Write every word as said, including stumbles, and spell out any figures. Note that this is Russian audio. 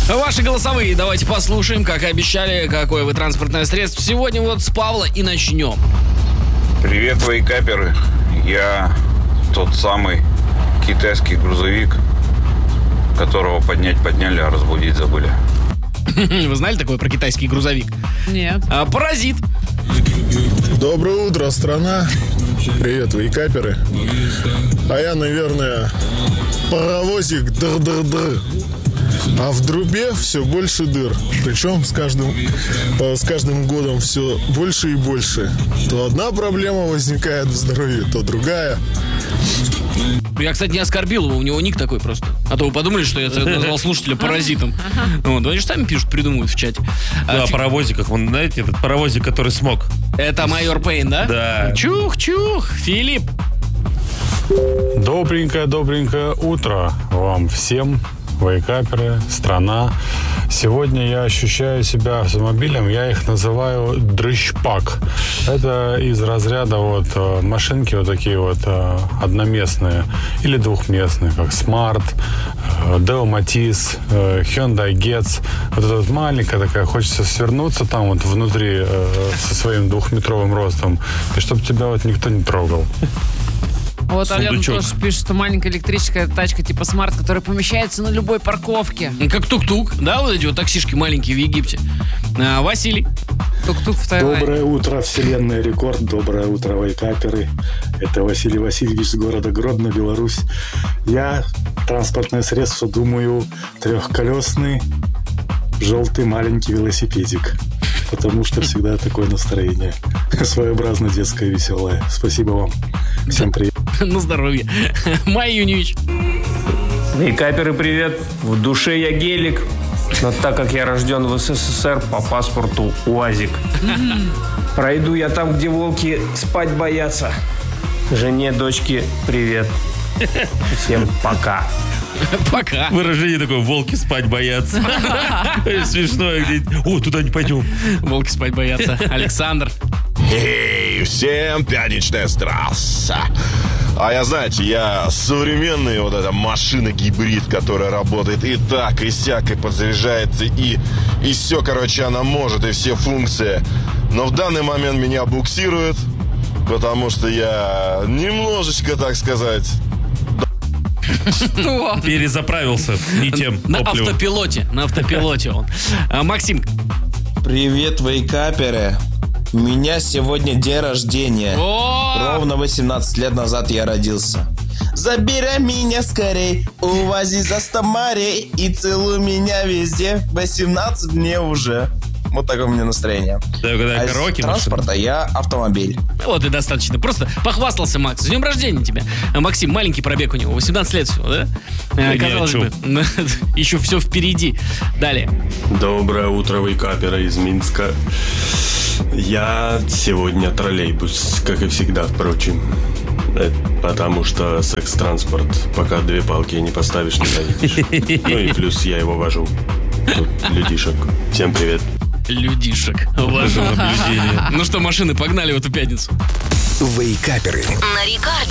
Ваши голосовые давайте послушаем, как и обещали, какое вы транспортное средство. Сегодня вот с Павла и начнем. Привет, вейкаперы. Я тот самый китайский грузовик, которого поднять подняли, а разбудить забыли. Вы знали такое про китайский грузовик? Нет. А, паразит. Доброе утро, страна. Привет, вейкаперы. А я, наверное, паровозик дыр-дыр-дыр. А в трубе все больше дыр. Причем с каждым, с каждым годом все больше и больше. То одна проблема возникает в здоровье, то другая. Я, кстати, не оскорбил его, у него ник такой просто. А то вы подумали, что я назвал слушателя паразитом. Вот, они же сами пишут, придумывают в чате. Да, о паровозиках. Вон, знаете, этот паровозик, который смог. Это майор Пейн, да? Да. Чух-чух, Филипп. Добренькое-добренькое утро вам всем, вейкаперы, страна. Сегодня я ощущаю себя автомобилем, я их называю дрыщпак. Это из разряда вот машинки вот такие вот одноместные или двухместные, как Smart, Deo Matiz, Hyundai Getz. Вот эта вот маленькая такая, хочется свернуться там вот внутри со своим двухметровым ростом, и чтобы тебя вот никто не трогал. Вот Алена Сундучок. тоже пишет, что маленькая электрическая тачка типа Смарт, которая помещается на любой парковке. Как тук-тук, да, вот эти вот таксишки маленькие в Египте. А, Василий. Тук-тук в Таиланде. Доброе утро, вселенная рекорд. Доброе утро, вейкаперы. Это Василий Васильевич с города Гродно, Беларусь. Я транспортное средство, думаю, трехколесный желтый маленький велосипедик. Потому что всегда такое настроение. Своеобразно детское, веселое. Спасибо вам. Всем привет. На здоровье. Майя Юневич. Вейкаперы, привет. В душе я гелик, но так как я рожден в СССР, по паспорту УАЗик. Пройду я там, где волки спать боятся. Жене, дочке, привет. Всем пока. Пока. Выражение такое: волки спать боятся. Смешное где-нибудь. О, туда не пойдем. Волки спать боятся. Александр. Эй, всем пятничная трасса. А я, знаете, я современный вот эта машина-гибрид, которая работает и так, и сяк, и подзаряжается, и, и все, короче, она может, и все функции. Но в данный момент меня буксирует, потому что я немножечко, так сказать... Что? Перезаправился не тем На топливом. автопилоте. На автопилоте он. А, Максим. Привет, вейкаперы. У меня сегодня день рождения. О! Ровно восемнадцать лет назад я родился. Забирай меня скорей, увози за сто морей и целуй меня везде. восемнадцать мне уже. Вот такое у меня настроение. Да, когда А из караоке транспорта я автомобиль. Вот и достаточно. Просто похвастался Макс. С днем рождения тебя. А, Максим, маленький пробег у него. восемнадцать лет всего, да? А, ни казалось о бы. Еще все впереди. Далее. Доброе утро, вейкаперы из Минска. Я сегодня троллейбус, как и всегда, впрочем. Это потому что секс-транспорт, пока две палки не поставишь, не доедешь. Ну и плюс я его вожу. Тут людишек. Всем привет. Людишек. Ваше наблюдение. Ну что, машины, погнали в эту пятницу. Вейкаперы. На Рекорде.